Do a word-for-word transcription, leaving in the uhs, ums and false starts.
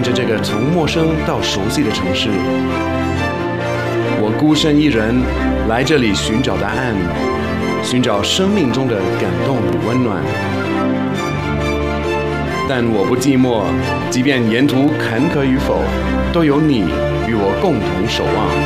着这个从陌生到熟悉的城市。我孤身一人来这里寻找答案，寻找生命中的感动与温暖。但我不寂寞，即便沿途坎坷与否，都有你与我共同守望。